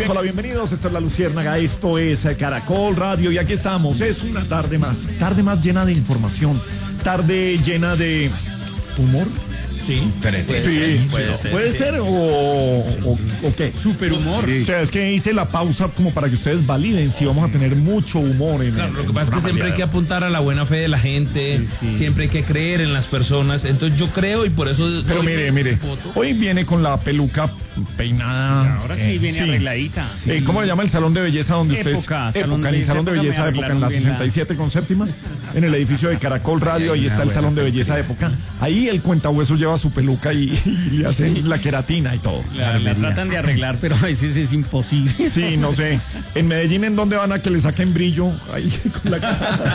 hola, bienvenidos. Esta es La Luciérnaga, esto es Caracol Radio y aquí estamos. Es una tarde más llena de información, tarde llena de humor. Sí, puede ser o qué. Superhumor. Sí. O sea, es que hice la pausa como para que ustedes validen si vamos a tener mucho humor en Claro, lo que pasa es que siempre hay que apuntar a la buena fe de la gente, siempre hay que creer en las personas. Entonces yo creo y por eso. Pero mire, hoy viene con la peluca peinada. Ahora sí viene arregladita. Sí. ¿Cómo se llama el salón de belleza donde usted? El salón de belleza de Época, en la 67 con séptima, en el edificio de Caracol Radio, ahí está el salón de belleza de Época. Ahí el cuentahueso lleva su peluca y le hacen la queratina y todo. La tratan de arreglar, pero a veces es imposible. Sí, no sé. En Medellín, ¿en dónde van a que le saquen brillo? Ahí con la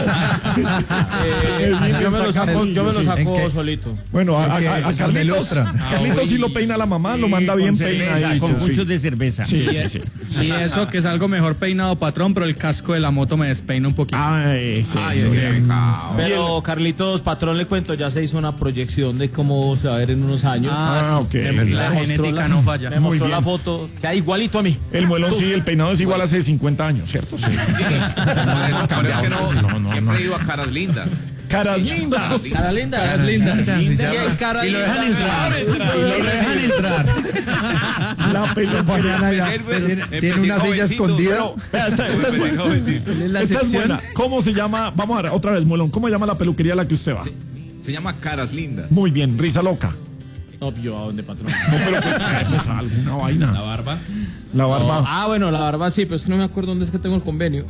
yo me lo saco solito. Bueno, a Carlitos sí lo peina la mamá, lo manda bien peinadito. Con muchos de cerveza. Sí. Y eso que es algo mejor peinado, patrón, pero el casco de la moto me despeina un poquito. Pero Carlitos, patrón, le cuento, ya se hizo una proyección de cómo se va a ver en unos años. Ok. La genética no falla. Me mostró la foto, queda igualito a mí. El muelón sí, el peinado es igual hace 50 años, ¿cierto? Sí. Pero es que no, siempre he ido a Caras Lindas. Caras lindas. Caras lindas. Y lo dejan entrar. La peluquería. Tiene una silla escondida. Esta es buena. ¿Cómo se llama? Vamos a ver, otra vez, muelón. ¿Cómo se llama la peluquería a la que usted va? Se llama Caras Lindas. Muy bien, risa loca. Obvio, ¿a dónde, patrón? No, pero pues alguna vaina. La barba. La barba. Bueno, la barba sí, pero es que no me acuerdo dónde es que tengo el convenio.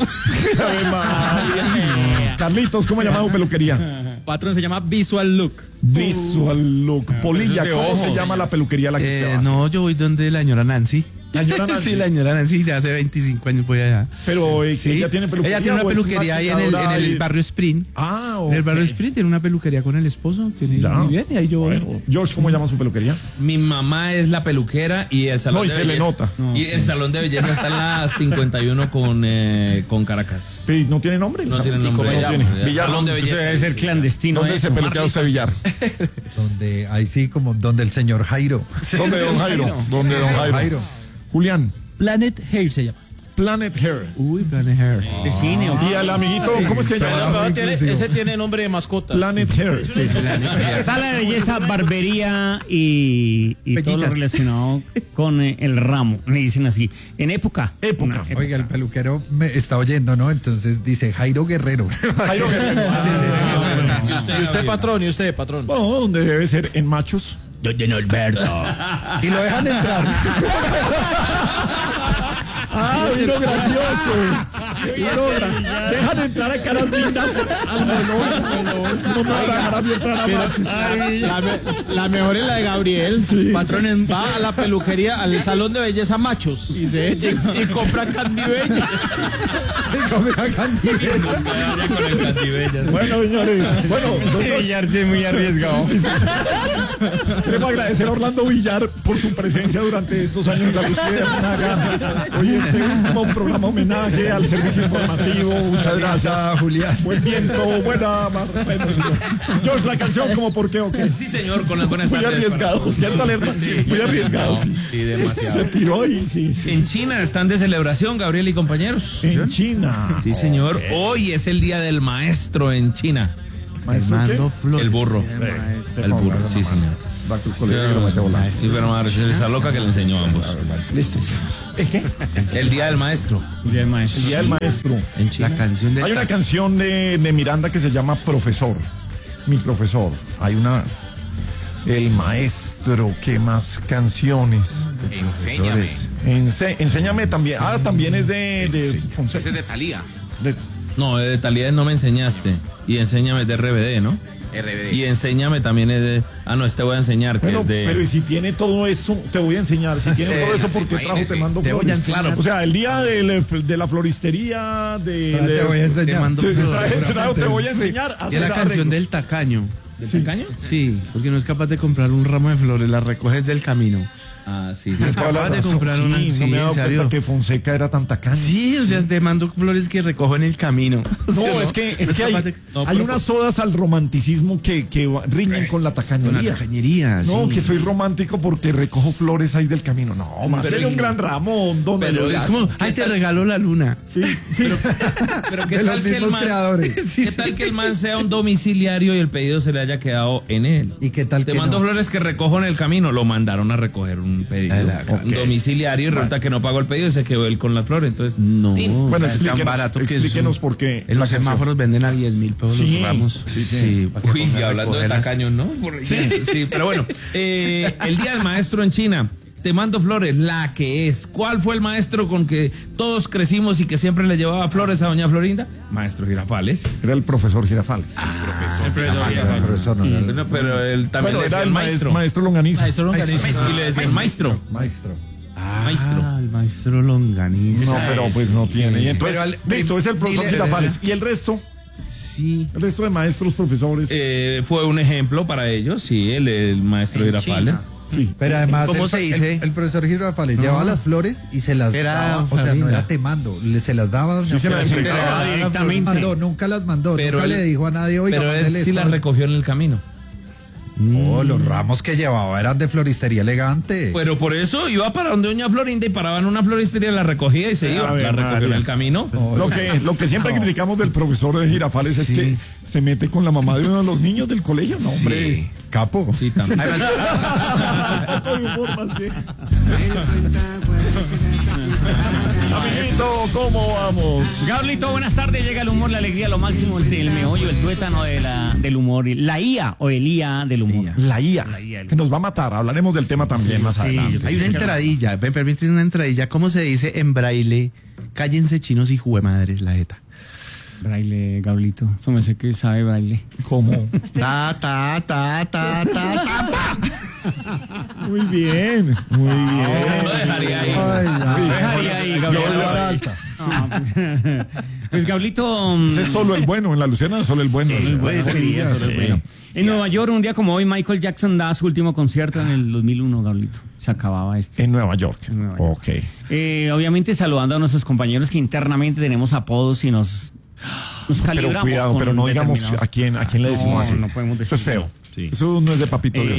Carlitos, ¿cómo se llama tu peluquería? Patrón, se llama Visual Look. Visual Look. Polilla, ¿cómo se llama la peluquería a la que usted va? No, yo voy donde la señora Nancy. La señora Nancy. Sí, la señora Nancy, de hace 25 años voy allá. Pero ella tiene peluquería. Ella tiene una peluquería ahí en el barrio Spring. Ok. En el barrio Spring tiene una peluquería con el esposo. Tiene muy bien, y ahí yo voy. Bueno. George, ¿cómo llama su peluquería? Mi mamá es la peluquera y el salón de belleza. le nota. Y el salón de belleza está en la 51 con Caracas. Sí, ¿no tiene nombre? No tiene nombre. Villar. Salón de belleza. Debe ser clandestino. ¿Dónde se peluquea usted, Villar? Donde, ahí sí, como donde el señor Jairo. ¿Dónde don Jairo? ¿Dónde don Jairo? Julián. Planet Hair se llama. Planet Hair. Uy, Planet Hair. De cine. Y al amiguito, ¿cómo es que se llama? Ese tiene nombre de mascota. Planet Hair. Sí. Sala de belleza, barbería y todo lo relacionado con el ramo. Le dicen así. En época. Oiga, el peluquero me está oyendo, ¿no? Entonces dice Jairo Guerrero. Jairo Guerrero. ¿Y usted, patrón? Bueno, ¿dónde debe ser? En Machos. Don Alberto. Y lo dejan entrar. Vino gracioso. Dejan entrar a Caras Lindas al melón. No me van a dejar a mí entrar a Machos. La mejor es la de Gabriel. Sí. Patrón va a la peluquería, al salón de belleza Machos y se echa y compra Candy Bella. Bueno, señores. Bueno, Villar sí es muy arriesgado. Queremos agradecer a Orlando Villar por su presencia durante estos años en La Luciérnaga. Hoy este último programa homenaje al servicio informativo. Muchas gracias, Julián. Buen viento, buena mar. George, la canción como por qué o qué. Sí, señor, con las buenas Muy tardes. arriesgado, ¿cierto, alerta? Muy arriesgado, sí. Sí, demasiado. Se tiró y sí. En China están de celebración, Gabriel y compañeros. En China. Sí, señor. Hoy es el día del maestro en China. ¿Maestro qué? El burro. El burro, sí, señor. Va al colegio que lo mete a volar. Sí, pero madre, esa loca que le enseñó a ambos. Listo. ¿Es qué? El día del maestro. El día del maestro. En China. La canción Hay una canción de Miranda que se llama Profesor. Mi profesor. Hay una. El maestro. ¿Qué más canciones? Enséñame. Enséñame también. También es de Fonseca. Ese es de Thalía. No, de Talía no me enseñaste. Y enséñame de RBD, ¿no? RBD. Y enséñame también es de. Te voy a enseñar que es de. Pero y si tiene todo eso, te voy a enseñar. Si tiene todo eso, ¿por qué trajo Te Mando Flores? Claro. O sea, el día de la floristería, te voy a enseñar. Te voy a enseñar a Y hacer es la canción arreglos. del tacaño. ¿Del tacaño? Sí, porque no es capaz de comprar un ramo de flores, las recoges del camino. Ah, sí. Acabas de comprar una, no sí, me he dado ¿en serio? cuenta que Fonseca era tan tacaño. Sí, o sea, te mando flores que recojo en el camino. No, es que hay unas sodas al romanticismo que riñen con la tacañería. Con la tacañería, No, sí. que soy romántico porque recojo flores ahí del camino. No, más Pero- sería un gran ramo, don pero Eloy. Es como, ay, te regaló la luna. Sí, sí. Pero ¿qué De los tal que el mismos man, creadores. ¿qué tal que el man sea un domiciliario y el pedido se le haya quedado en él? ¿Y qué tal Te que mando no? flores que recojo en el camino. Lo mandaron a recoger un pedido. Un domiciliario y resulta que no pagó el pedido y se quedó él con las flores. Entonces, No. Bueno, es tan barato que explíquenos por qué. en los semáforos venden a 10.000 pesos Sí, los ramos. sí. para que Uy, pongan y a hablando de recogerlas. tacaños, ¿no? Sí, pero bueno. El Día del Maestro en China. Te mando flores, la que es. ¿Cuál fue el maestro con que todos crecimos y que siempre le llevaba flores a doña Florinda? Maestro Girafales. Era el profesor Girafales. El Profesor, no, no, Bueno, pero él también le Bueno, decía era el el maestro. maestro Longaniza. Maestro Longaniza. Y le decía el maestro. Maestro. Maestro. El maestro Longaniza. No, pero pues no tiene. Y entonces, Pero listo, es el profesor dile- Girafales. ¿Y el resto? Sí. El resto de maestros, profesores. Fue un ejemplo para ellos, sí, el maestro Girafales. Sí. Pero además, ¿Cómo se dice? El profesor Girafales llevaba las flores y se las Era daba, o sea, no Florinda. era temando, se las daba. doña Sí, se las Florinda. entregaba directamente. Mandó, nunca las mandó, Pero nunca él- le dijo a nadie, oiga, Pero mándele él sí esto. las recogió en el camino. No, los ramos que llevaba eran de floristería elegante. Pero por eso iba para donde doña Florinda y paraba en una floristería, la recogía y se iba. ver, La recogió en María. el camino. Lo que siempre criticamos del profesor de Girafales es que se mete con la mamá de uno de los niños del colegio. No, hombre. Capo. Sí, también. Poco de humor, más bien. Amiguito, ¿cómo vamos? Gablito, buenas tardes. Llega el humor, la alegría, lo máximo, el meollo, el tuétano del humor. La IA o el IA del humor. La IA, La IA. que nos va a matar. Hablaremos del tema también más adelante. Hay una entradilla, me permiten una entradilla. ¿Cómo se dice en braille? Cállense chinos y juemadres la ETA. Braille, Gablito. Eso me sé que sabe braille. ¿Cómo? Ta, ta, ta, ta, ta, ta, ta. Muy bien, muy bien. Lo dejaría ahí. Ay, ya. Lo dejaría ahí, Gablito. Yo voy a la alta. No, pues Gablito. Ese es solo el bueno, en la Luciana es solo el bueno. El bueno sería, solo el bueno. En Nueva York, un día como hoy, Michael Jackson da su último concierto en el 2001, Gablito. Se acababa esto. En Nueva York. En Nueva York. Ok. Obviamente saludando a nuestros compañeros que internamente tenemos apodos y nos calibramos. Pero cuidado, con pero no digamos determinados- a quién le decimos No, así. no podemos Eso es decir. feo. Sí. Eso no es de papito Dios.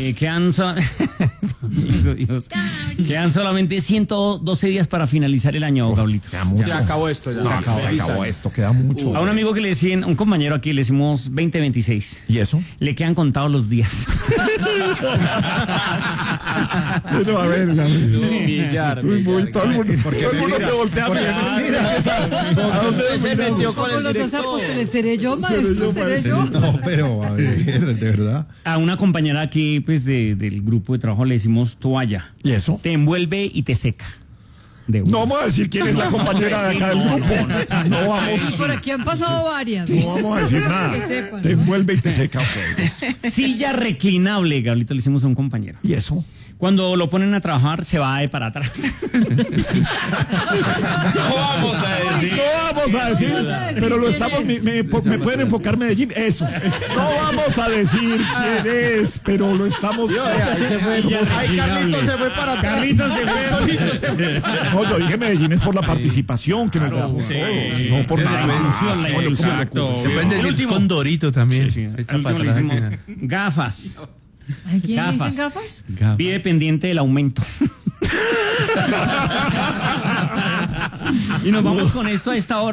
Quedan solamente 112 días para finalizar el año, Gablito. Queda mucho. Se acabó esto ya. Se acabó esto, queda mucho. A un amigo que le decían, un compañero aquí, le decimos 2026. ¿Y eso? Le quedan contados los días. Pero a ver, todo el mundo, Porque todo el mundo se voltea a mirar. Usted se metió con Como el los dos director. apóstoles, ¿seré yo, maestro? ¿Seré yo? No, pero a ver, de verdad. A una compañera aquí, pues, del grupo de trabajo le decimos toalla. ¿Y eso? Te envuelve y te seca. De una. No vamos a decir quién es la compañera de acá del grupo. No vamos. Por aquí han pasado varias. No vamos a decir nada. Que sepan, Te ¿no? envuelve y te seca. Ok. Silla reclinable, Gablito, le hicimos a un compañero. ¿Y eso? Cuando lo ponen a trabajar, se va de para atrás. No vamos a decir. No vamos a decir, vamos a decir pero lo quién estamos. es. ¿Me pueden enfocar Medellín? Eso. No vamos a decir quién es, pero lo estamos. Ay, Carlitos se fue para atrás. Carlitos se fue. No, yo dije Medellín es por la participación que nos veamos sí. todos, no por Es nada. la ilusión, la Bueno, ilusión. exacto. Se pueden decir último. con Dorito también. Sí, Se echa al para último le atrás decimos al final. gafas. ¿Ay, quién le Gafas. dicen gafas? Gafas. Pide pendiente del aumento. Y nos vamos con esto a esta hora.